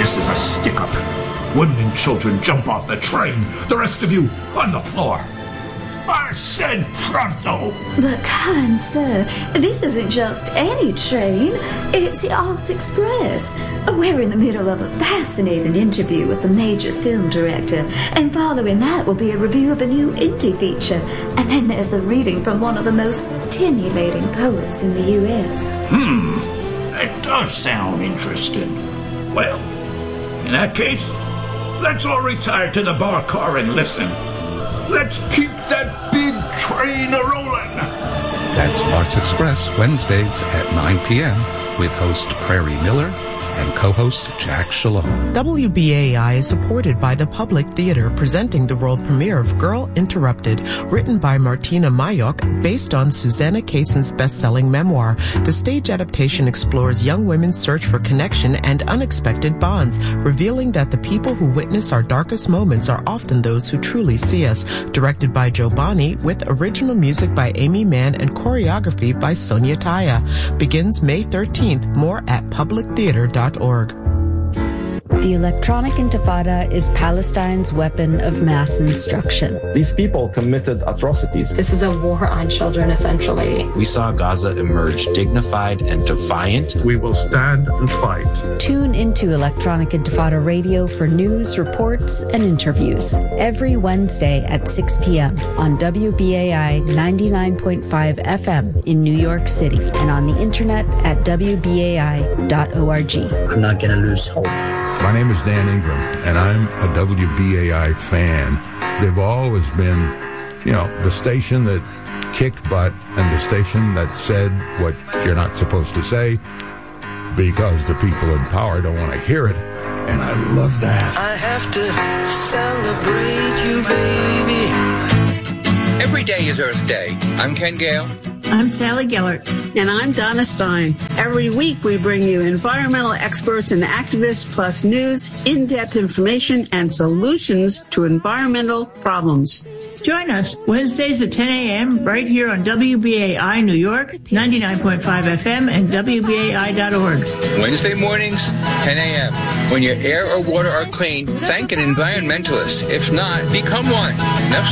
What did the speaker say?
This is a stick-up. Women and children jump off the train. The rest of you, on the floor. I said pronto. But kind sir, this isn't just any train. It's the Arts Express. We're in the middle of a fascinating interview with the major film director, and following that will be a review of a new indie feature, and then there's a reading from one of the most stimulating poets in the U.S. That does sound interesting. Well, in that case, let's all retire to the bar car and listen. Let's keep that big train a-rolling. That's Arts Express, Wednesdays at 9 p.m. with host Prairie Miller and co-host Jack Shalom. WBAI is supported by the Public Theater, presenting the world premiere of Girl Interrupted, written by Martina Mayok, based on Susanna Kayson's best-selling memoir. The stage adaptation explores young women's search for connection and unexpected bonds, revealing that the people who witness our darkest moments are often those who truly see us. Directed by Joe Bonney, with original music by Amy Mann and choreography by Sonia Taya. Begins May 13th. More at publictheater.org. The electronic intifada is Palestine's weapon of mass instruction. These people committed atrocities. This is a war on children, essentially. We saw Gaza emerge dignified and defiant. We will stand and fight. Tune into Electronic Intifada Radio for news, reports, and interviews every Wednesday at 6 p.m. on WBAI 99.5 FM in New York City and on the internet at WBAI.org. I'm not going to lose hope. My name is Dan Ingram, and I'm a WBAI fan. They've always been, the station that kicked butt and the station that said what you're not supposed to say because the people in power don't want to hear it, and I love that. I have to celebrate you, baby. Every day is Earth Day. I'm Ken Gale. I'm Sally Gellert. And I'm Donna Stein. Every week we bring you environmental experts and activists, plus news, in-depth information, and solutions to environmental problems. Join us Wednesdays at 10 a.m. right here on WBAI New York, 99.5 FM, and WBAI.org. Wednesday mornings, 10 a.m. When your air or water are clean, thank an environmentalist. If not, become one. Enough